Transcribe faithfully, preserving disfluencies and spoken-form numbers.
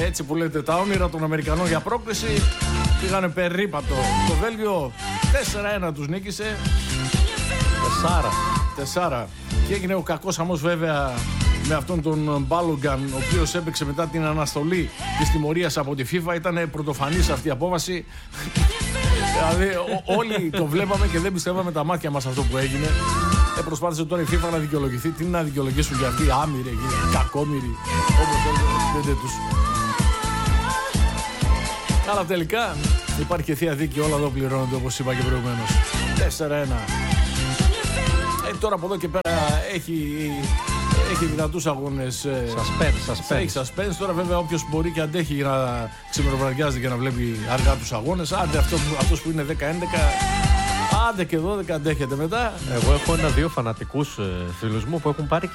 Έτσι που λέτε, τα όνειρα των Αμερικανών για πρόκριση πήγανε περίπατο. Το Βέλγιο τέσσερα ένα τους νίκησε. Τεσάρα. Τεσάρα. Και έγινε ο κακός χαμός βέβαια με αυτόν τον Μπάλογκαν, ο οποίος έπαιξε μετά την αναστολή της τιμωρίας από τη FIFA. Ήταν πρωτοφανής αυτή η απόβαση. Δηλαδή ό, όλοι το βλέπαμε και δεν πιστεύαμε τα μάτια μας αυτό που έγινε. Ε, προσπάθησε τώρα η FIFA να δικαιολογηθεί. Τι να δικαιολογήσουν για αυτοί οι άμυροι, κακόμυροι, όπως θέλετε τους. Αλλά τελικά υπάρχει και θεία δίκη, όλα εδώ πληρώνονται όπως είπα και προηγουμένως. τέσσερα ένα. Ε, τώρα από εδώ και πέρα έχει, έχει δυνατούς αγώνες. Suspense, suspense. Έχει suspense. Τώρα βέβαια όποιος μπορεί και αντέχει για να ξημεροβραδιάζει και να βλέπει αργά τους αγώνες. Άντε αυτό, αυτός που είναι δέκα έντεκα, άντε και δώδεκα αντέχεται μετά. Εγώ έχω ένα-δύο φανατικούς φίλους μου που έχουν πάρει